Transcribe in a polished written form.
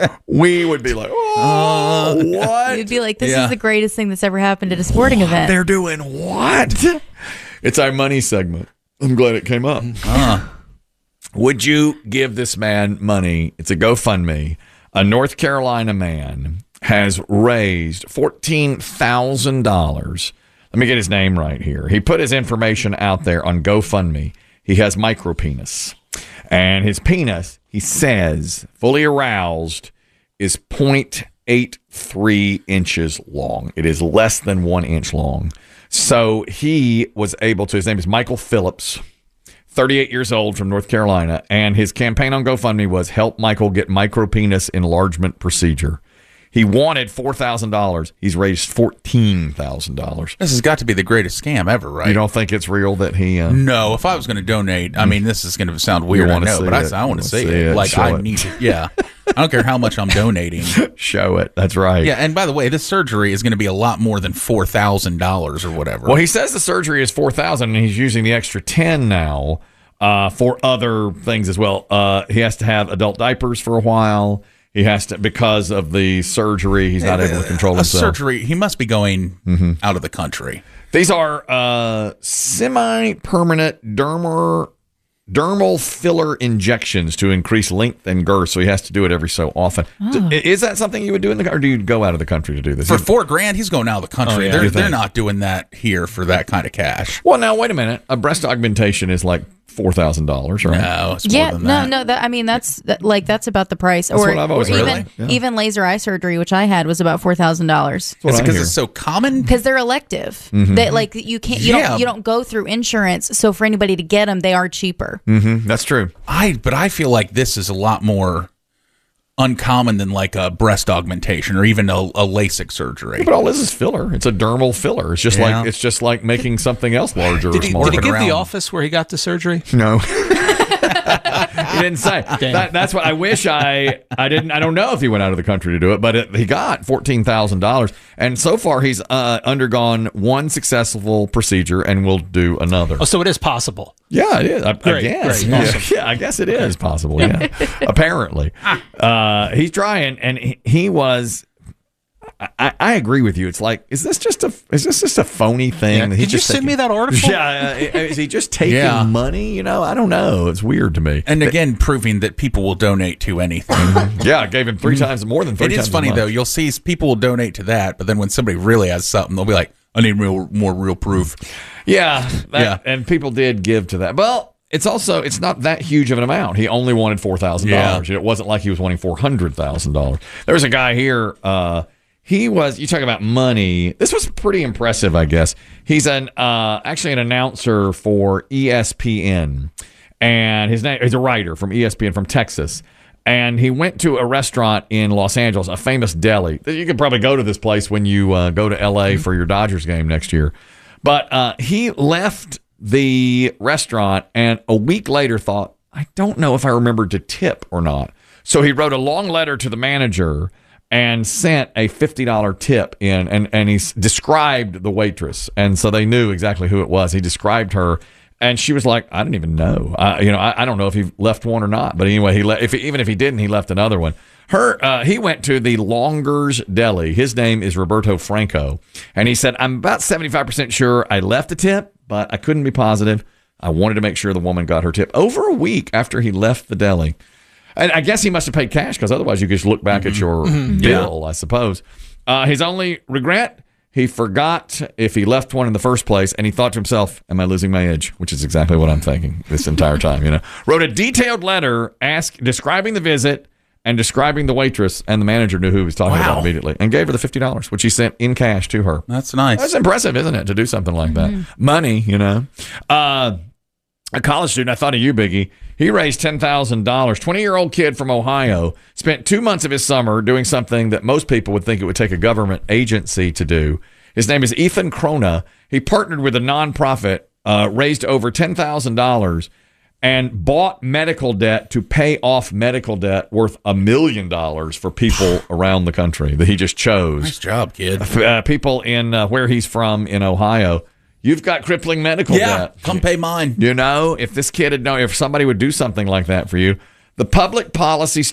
we would be like, oh, what? You'd be like, this is the greatest thing that's ever happened at a sporting event. They're doing what? It's our money segment. I'm glad it came up. Would you give this man money? It's a GoFundMe. A North Carolina man has raised $14,000. Let me get his name right here. He put his information out there on GoFundMe. He has micropenis. And his penis, he says, fully aroused, is 0.83 inches long. It is less than 1 inch long. So he was able to, his name is Michael Phillips, 38 years old from North Carolina. And his campaign on GoFundMe was help Michael get micropenis enlargement procedure. He wanted $4,000. He's raised $14,000. This has got to be the greatest scam ever, right? You don't think it's real that he... No, if I was going to donate, I mean, this is going to sound weird, I know, but I want to see it. Like, I need it. Yeah. I don't care how much I'm donating. Show it. That's right. Yeah, and by the way, this surgery is going to be a lot more than $4,000 or whatever. Well, he says the surgery is $4,000, and he's using the extra $10 now for other things as well. He has to have adult diapers for a while. He has to, because of the surgery, he's not able to control himself. Surgery, he must be going out of the country. These are semi-permanent dermal filler injections to increase length and girth, so he has to do it every so often. Is that something you would do in the country, or do you go out of the country to do this? For $4,000, he's going out of the country. They're not doing that here for that kind of cash. Well, now, wait a minute. A breast augmentation is like $4,000, right? No, it's more than that. That's about the price. That's what I've always heard. Even laser eye surgery, which I had, was about $4,000. Is it because it's so common? Because they're elective. That you can't, you don't go through insurance. So for anybody to get them, they are cheaper. That's true. But I feel like this is a lot more uncommon than like a breast augmentation or even a LASIK surgery. Yeah, but all this is filler. It's a dermal filler. It's just like making something else larger or smaller. Did he give the office where he got the surgery? No. He didn't say. That's what I wish I didn't. I don't know if he went out of the country to do it, but he got $14,000, and so far he's undergone one successful procedure and will do another. Oh, so it is possible. Yeah, it is. I guess. Great. Awesome. Yeah, I guess it is possible. Yeah, apparently, he's trying, and he was. I agree with you. It's like, is this just a phony thing? Yeah. Did you send me that article? Yeah, is he just taking money? I don't know. It's weird to me. And again, proving that people will donate to anything. Yeah, I gave him more than 3 times. It is funny though. You'll see people will donate to that, but then when somebody really has something, they'll be like, "I need more real proof." Yeah, and people did give to that. Well, it's not that huge of an amount. He only wanted $4,000. It wasn't like he was wanting $400,000. There was a guy here. You talk about money. This was pretty impressive, I guess. He's actually an announcer for ESPN, and he's a writer from ESPN from Texas. And he went to a restaurant in Los Angeles, a famous deli. You could probably go to this place when you go to LA for your Dodgers game next year. But he left the restaurant and a week later thought, I don't know if I remembered to tip or not. So he wrote a long letter to the manager and sent a $50 tip in, and he described the waitress, and so they knew exactly who it was. He described her, and she was like, I didn't even know. I don't know if he left one or not, but anyway, even if he didn't, he left another one. He went to the Longer's Deli. His name is Roberto Franco, and he said, I'm about 75% sure I left a tip, but I couldn't be positive. I wanted to make sure the woman got her tip. Over a week after he left the deli. And I guess he must have paid cash, because otherwise you could just look back at your bill, I suppose. His only regret, he forgot if he left one in the first place, and he thought to himself, am I losing my edge? Which is exactly what I'm thinking this entire time. Wrote a detailed letter describing the visit and describing the waitress, and the manager knew who he was talking about immediately, and gave her the $50, which he sent in cash to her. That's nice. That's impressive, isn't it, to do something like that? Money, A college student, I thought of you, Biggie. He raised $10,000. 20-year-old kid from Ohio spent 2 months of his summer doing something that most people would think it would take a government agency to do. His name is Ethan Krona. He partnered with a nonprofit, raised over $10,000, and bought medical debt to pay off medical debt worth $1 million for people around the country that he just chose. Nice job, kid. People in where he's from in Ohio. You've got crippling medical debt. Come pay mine. If this kid had known, if somebody would do something like that for you, the public policy